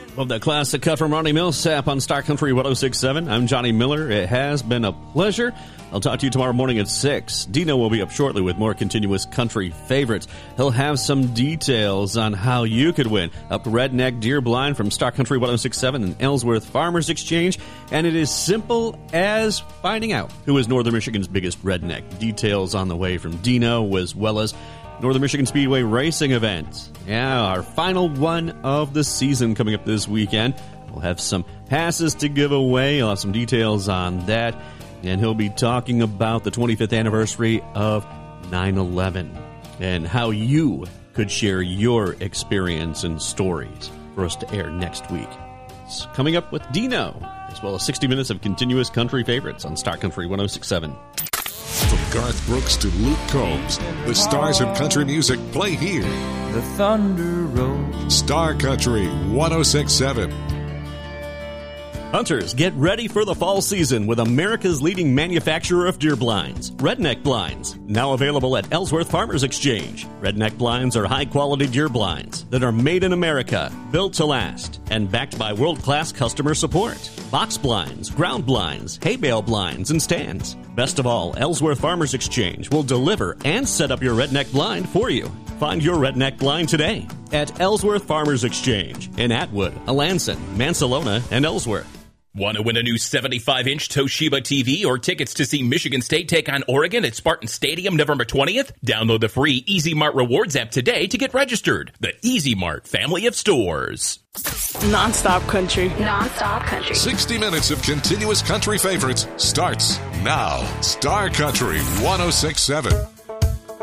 Love that classic cut from Ronnie Millsap on Star Country 106.7. I'm Johnny Miller. It has been a pleasure. I'll talk to you tomorrow morning at 6. Dino will be up shortly with more continuous country favorites. He'll have some details on how you could win up Redneck Deer Blind from Star Country 106.7 and Ellsworth Farmers Exchange. And it is simple as finding out who is Northern Michigan's biggest redneck. Details on the way from Dino, as well as Northern Michigan Speedway racing events. Yeah, our final one of the season coming up this weekend. We'll have some passes to give away. I'll have some details on that. And he'll be talking about the 25th anniversary of 9/11 and how you could share your experience and stories for us to air next week. It's coming up with Dino, as well as 60 minutes of continuous country favorites on Star Country 106.7. From Garth Brooks to Luke Combs, the stars of country music play here. The thunder rolls. Star Country 106.7. Hunters, get ready for the fall season with America's leading manufacturer of deer blinds, Redneck Blinds. Now available at Ellsworth Farmers Exchange. Redneck Blinds are high-quality deer blinds that are made in America, built to last, and backed by world-class customer support. Box blinds, ground blinds, hay bale blinds, and stands. Best of all, Ellsworth Farmers Exchange will deliver and set up your Redneck blind for you. Find your Redneck blind today at Ellsworth Farmers Exchange in Atwood, Alanson, Mansalona, and Ellsworth. Want to win a new 75-inch Toshiba TV or tickets to see Michigan State take on Oregon at Spartan Stadium November 20th? Download the free Easy Mart Rewards app today to get registered. The Easy Mart family of stores. Non-stop country. Non-stop country. 60 minutes of continuous country favorites starts now. Star Country 106.7.